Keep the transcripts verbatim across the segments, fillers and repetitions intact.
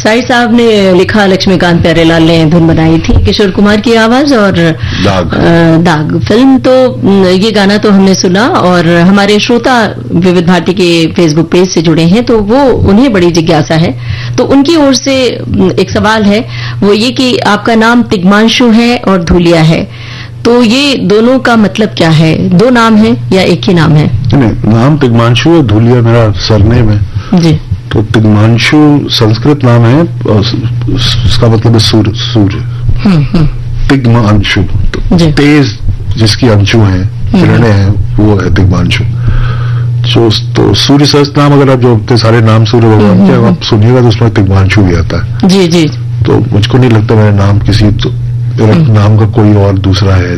साहिर साहब ने लिखा, लक्ष्मीकांत प्यारेलाल ने धुन बनाई थी, किशोर कुमार की आवाज और दाग दाग फिल्म। तो ये गाना तो हमने सुना और हमारे श्रोता विविध भारती के फेसबुक पेज से जुड़े हैं, तो वो उन्हें बड़ी जिज्ञासा है, तो उनकी ओर से एक सवाल है, वो ये कि आपका नाम तिग्मांशु है और धूलिया है, तो ये दोनों का मतलब क्या है? दो नाम है या एक ही नाम है? नहीं, नाम तिग्मांशु है, धूलिया मेरा सरनेम है जी। तो तिग्मांशु संस्कृत नाम है, उसका मतलब है सूर्य। सूर्य तिग्मांशु, तेज जिसकी अंशु है, किरणें हैं, वो है तिग्मांशु। जो तो सूर्य सहस्त्र नाम अगर आप जो सारे नाम सूर्य भगवान के आप सुनिएगा तो उसमें तिग्मांशु भी आता है जी जी। तो मुझको नहीं लगता मेरा नाम किसी तो मेरे नाम का कोई और दूसरा है,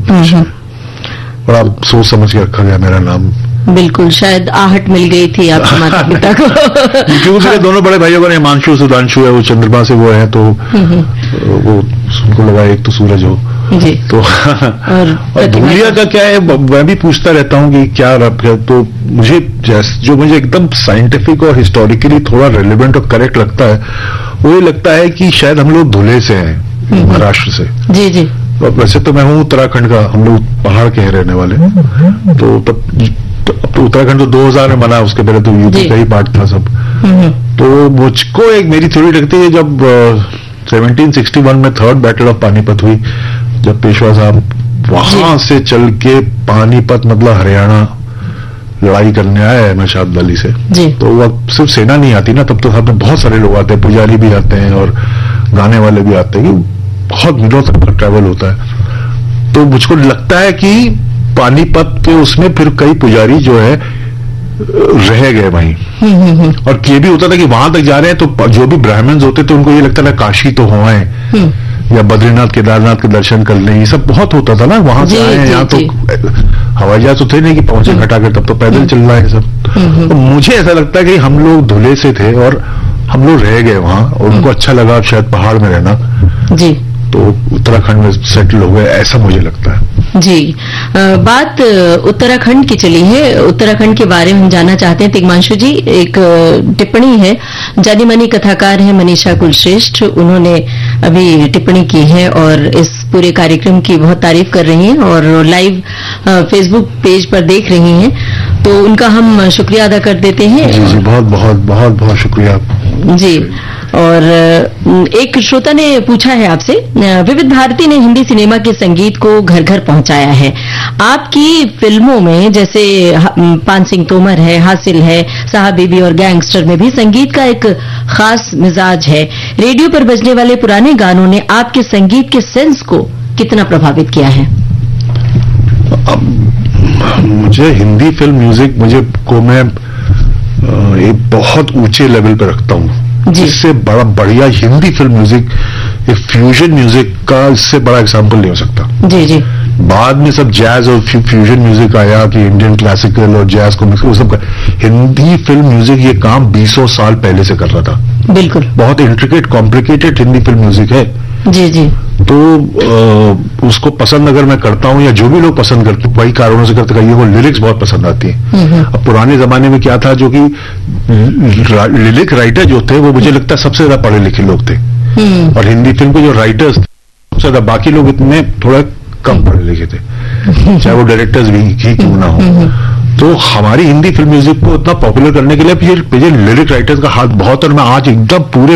और आप सोच समझ के रखा गया मेरा नाम। बिल्कुल, शायद आहट मिल गई थी आपके माता पिता को। क्योंकि मेरे दोनों बड़े भाइयों का हिमांशु सुधांशु है, वो चंद्रमा से वो है, तो वो उनको लगा एक तो सूरज हो जी। तो और, और धूलिया का क्या है, मैं भी पूछता रहता हूँ कि क्या रब है, तो मुझे जो मुझे एकदम साइंटिफिक और हिस्टोरिकली थोड़ा रेलिवेंट और करेक्ट लगता है, वो ये लगता है कि शायद हम लोग धुले से हैं, महाराष्ट्र से जी जी। वैसे तो मैं हूँ उत्तराखंड का, हम लोग पहाड़ के हैं रहने वाले, तो तब तो उत्तराखंड तो दो हज़ार में बना, उसके पहले तो यूपी का ही पार्ट था सब। तो मुझको एक मेरी थ्योरी लगती है, जब सत्रह सौ इकसठ में थर्ड बैटल ऑफ पानीपत हुई, जब पेशवा साहब वहां से चल के पानीपत मतलब हरियाणा लड़ाई करने आए अहमद शाह अब्दाली से, तो वह सिर्फ सेना नहीं आती ना, तब तो साथ में बहुत सारे लोग आते हैं, पुजारी भी आते हैं और गाने वाले भी आते हैं, बहुत मिलों तक का ट्रैवल होता है। तो मुझको लगता है कि पानीपत के उसमें फिर कई पुजारी जो है रह गए वहीं, और ये भी होता था कि वहां तक जा रहे हैं तो जो भी ब्राह्मण्स होते थे उनको ये लगता था काशी तो हो आए या बद्रीनाथ केदारनाथ के दर्शन कर लें, ये सब बहुत होता था ना, वहां से आए यहाँ तो हवाई जहाज तो थे नहीं कि पहुंचे घटा कर, तब तो पैदल चल रहा है सब। तो मुझे ऐसा लगता है कि हम लोग धुले से थे और हम लोग रह गए वहां, और उनको अच्छा लगा शायद पहाड़ में रहना जी, तो उत्तराखंड में सेटल हो गए, ऐसा मुझे लगता है जी। आ, बात उत्तराखंड की चली है, उत्तराखंड के बारे में हम जानना चाहते हैं तिग्मांशु जी। एक टिप्पणी है, जानी मानी कथाकार है मनीषा कुलश्रेष्ठ, उन्होंने अभी टिप्पणी की है और इस पूरे कार्यक्रम की बहुत तारीफ कर रही हैं और लाइव फेसबुक पेज पर देख रही हैं, तो उनका हम शुक्रिया अदा कर देते हैं। जी जी, बहुत बहुत बहुत बहुत शुक्रिया जी। और एक श्रोता ने पूछा है आपसे, विविध भारती ने हिंदी सिनेमा के संगीत को घर घर पहुंचाया है, आपकी फिल्मों में जैसे पान सिंह तोमर है, हासिल है, साहब बीबी और गैंगस्टर में भी संगीत का एक खास मिजाज है, रेडियो पर बजने वाले पुराने गानों ने आपके संगीत के सेंस को कितना प्रभावित किया है? अब मुझे हिंदी फिल्म म्यूजिक मुझे को मैं एक बहुत ऊंचे लेवल पर रखता हूँ, जिससे बड़ा बढ़िया हिंदी फिल्म म्यूजिक, एक फ्यूजन म्यूजिक का इससे बड़ा एग्जाम्पल नहीं हो सकता जी जी। बाद में सब जैज और फ्यूजन म्यूजिक आया कि इंडियन क्लासिकल और जैज को मिक्स, वो सब, हिंदी फिल्म म्यूजिक ये काम बीसों साल पहले से कर रहा था। बिल्कुल, बहुत intricate complicated Hindi film music है जी जी। तो आ, उसको पसंद अगर मैं करता हूँ या जो भी लोग पसंद करते हैं, वही कारणों से करते हैं, वो लिरिक्स बहुत पसंद आती है। अब पुराने जमाने में क्या था, जो कि लिरिक राइटर जो थे वो मुझे लगता है सबसे ज्यादा पढ़े लिखे लोग थे, और हिंदी फिल्म के जो राइटर्स थे सबसे ज्यादा, बाकी लोग इतने थोड़ा कम पढ़े लिखे थे, चाहे वो डायरेक्टर्स भी ही क्यों ना हो। तो हमारी हिंदी फिल्म म्यूजिक को इतना पॉपुलर करने के लिए फिर लिरिक राइटर्स का हाथ बहुत, और मैं आज एकदम पूरे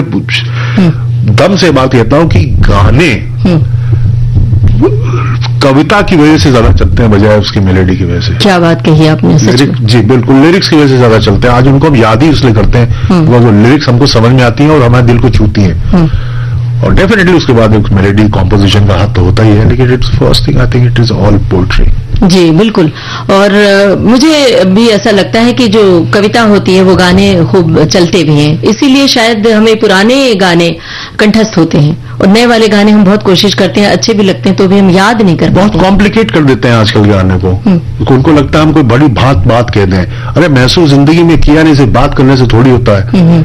दम से बात कहता हूं कि गाने कविता की वजह से ज्यादा चलते हैं बजाय उसकी मेलोडी की वजह से। क्या बात कही आपने, लिरिक, जी बिल्कुल, लिरिक्स की वजह से ज्यादा चलते हैं। आज उनको हम याद ही इसलिए करते हैं वो लिरिक्स हमको समझ में आती हैं और हमारे दिल को छूती हैं, और डेफिनेटली उसके बाद एक मेलोडी कॉम्पोजिशन का हाथ तो होता ही है, लेकिन it's first thing I think it is all poetry जी। बिल्कुल, और मुझे भी ऐसा लगता है कि जो कविता होती है वो गाने खूब चलते भी हैं, इसीलिए शायद हमें पुराने गाने कंठस्थ होते हैं, और नए वाले गाने हम बहुत कोशिश करते हैं, अच्छे भी लगते हैं, तो भी हम याद नहीं कर पाते, बहुत कॉम्प्लिकेट कर देते हैं आजकल गाने को। उनको लगता है हम कोई बड़ी बात बात कह दें, अरे महसूस जिंदगी में किया नहीं, सिर्फ बात करने से थोड़ी होता है।